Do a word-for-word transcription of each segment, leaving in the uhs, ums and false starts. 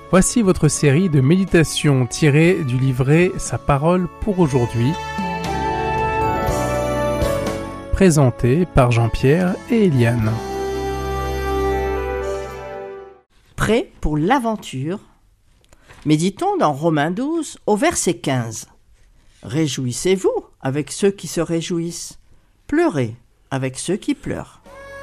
Voici votre série de méditations tirées du livret Sa parole pour aujourd'hui, présentée par Jean-Pierre et Eliane. Prêt pour l'aventure? Méditons dans Romains douze au verset quinze. Réjouissez-vous avec ceux qui se réjouissent, pleurez avec ceux qui pleurent.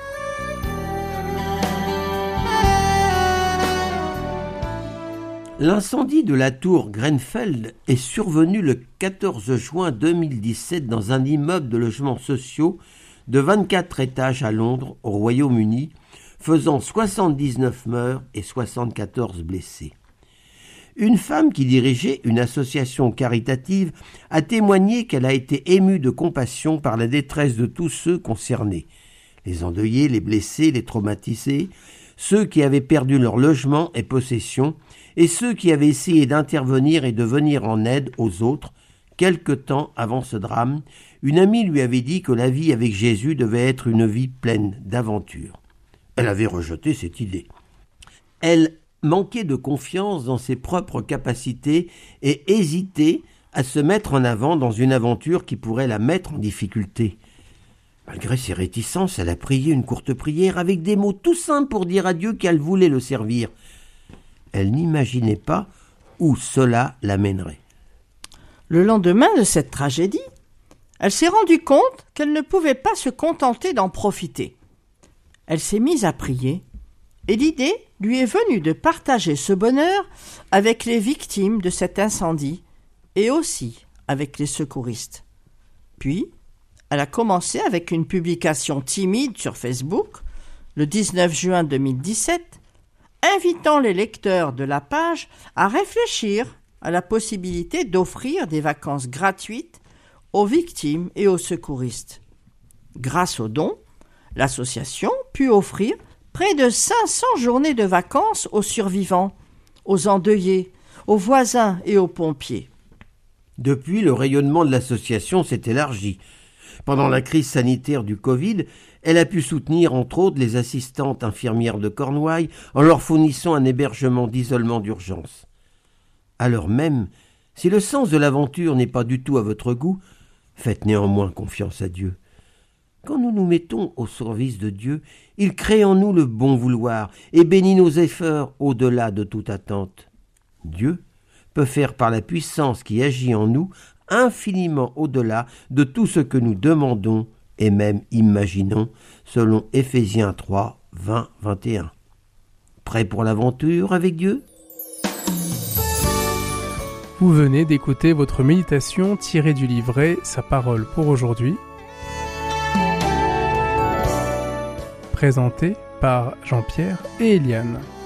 L'incendie de la tour Grenfell est survenu le quatorze juin deux mille dix-sept dans un immeuble de logements sociaux de vingt-quatre étages à Londres, au Royaume-Uni, faisant soixante-dix-neuf morts et soixante-quatorze blessés. Une femme qui dirigeait une association caritative a témoigné qu'elle a été émue de compassion par la détresse de tous ceux concernés, les endeuillés, les blessés, les traumatisés, ceux qui avaient perdu leur logement et possession, et ceux qui avaient essayé d'intervenir et de venir en aide aux autres. Quelque temps avant ce drame, une amie lui avait dit que la vie avec Jésus devait être une vie pleine d'aventures. Elle avait rejeté cette idée. Elle manquait de confiance dans ses propres capacités et hésitait à se mettre en avant dans une aventure qui pourrait la mettre en difficulté. Malgré ses réticences, elle a prié une courte prière avec des mots tout simples pour dire à Dieu qu'elle voulait le servir. Elle n'imaginait pas où cela l'amènerait. Le lendemain de cette tragédie, elle s'est rendue compte qu'elle ne pouvait pas se contenter d'en profiter. Elle s'est mise à prier et l'idée lui est venue de partager ce bonheur avec les victimes de cet incendie et aussi avec les secouristes. Puis, elle a commencé avec une publication timide sur Facebook le dix-neuf juin deux mille dix-sept, invitant les lecteurs de la page à réfléchir à la possibilité d'offrir des vacances gratuites aux victimes et aux secouristes. Grâce aux dons, l'association put offrir près de cinq cents journées de vacances aux survivants, aux endeuillés, aux voisins et aux pompiers. Depuis, le rayonnement de l'association s'est élargi. Pendant la crise sanitaire du Covid, elle a pu soutenir entre autres les assistantes infirmières de Cornouailles en leur fournissant un hébergement d'isolement d'urgence. Alors même, si le sens de l'aventure n'est pas du tout à votre goût, faites néanmoins confiance à Dieu. Quand nous nous mettons au service de Dieu, il crée en nous le bon vouloir et bénit nos efforts au-delà de toute attente. Dieu peut faire par la puissance qui agit en nous infiniment au-delà de tout ce que nous demandons et même imaginons, selon Éphésiens trois, vingt, vingt et un. Prêt pour l'aventure avec Dieu ? Vous venez d'écouter votre méditation tirée du livret Sa parole pour aujourd'hui, présentée par Jean-Pierre et Eliane.